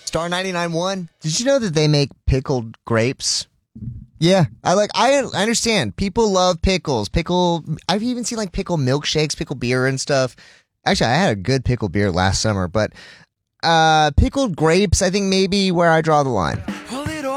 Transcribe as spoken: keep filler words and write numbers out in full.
Star ninety-nine one. Did you know that they make pickled grapes? Yeah, I like. I, I understand. People love pickles. Pickle. I've even seen like pickle milkshakes, pickle beer, and stuff. Actually, I had a good pickle beer last summer, but uh, pickled grapes. I think maybe where I draw the line.